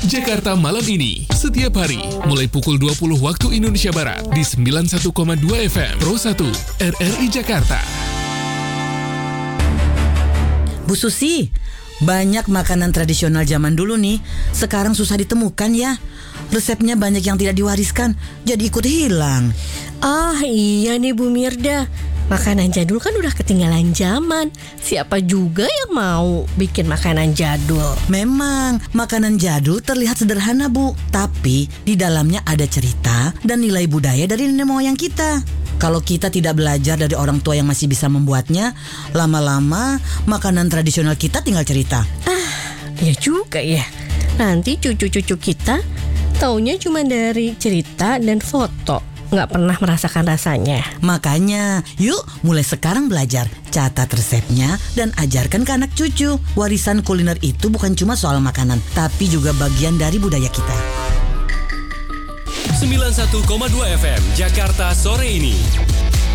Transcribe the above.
Jakarta Malam Ini, setiap hari, mulai pukul 20 waktu Indonesia Barat, di 91,2 FM, Pro 1, RRI Jakarta. Bu Susi, banyak makanan tradisional zaman dulu nih, sekarang susah ditemukan ya. Resepnya banyak yang tidak diwariskan, jadi ikut hilang. Ah iya nih Bu Mirda, makanan jadul kan udah ketinggalan zaman. Siapa juga yang mau bikin makanan jadul? Memang, makanan jadul terlihat sederhana Bu, tapi di dalamnya ada cerita dan nilai budaya dari nenek moyang kita. Kalau kita tidak belajar dari orang tua yang masih bisa membuatnya, lama-lama makanan tradisional kita tinggal cerita. Ya juga ya, nanti cucu-cucu kita taunya cuma dari cerita dan foto, nggak pernah merasakan rasanya. Makanya, yuk mulai sekarang belajar. Catat resepnya dan ajarkan ke anak cucu. Warisan kuliner itu bukan cuma soal makanan, tapi juga bagian dari budaya kita. 91,2 FM Jakarta sore ini.